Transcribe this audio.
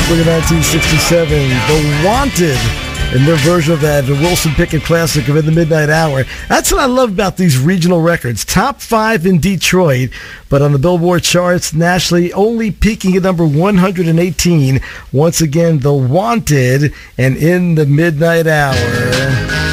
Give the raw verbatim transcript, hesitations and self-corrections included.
Look at nineteen sixty-seven, The Wanted, in their version of that, the Wilson Pickett classic of In the Midnight Hour. That's what I love about these regional records. Top five in Detroit, but on the Billboard charts nationally, only peaking at number one hundred eighteen. Once again, The Wanted and In the Midnight Hour.